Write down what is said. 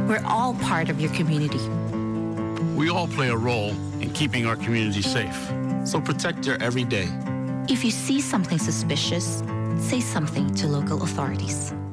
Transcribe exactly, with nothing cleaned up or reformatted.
We're all part of your community. We all play a role in keeping our community safe. So protect your every day. If you see something suspicious, say something to local authorities.